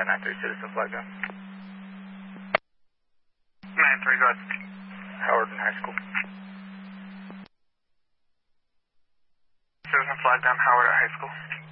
9-3, Citizen flag down. 9-3, go ahead. Howard in high school. Citizen flag down, Howard at high school.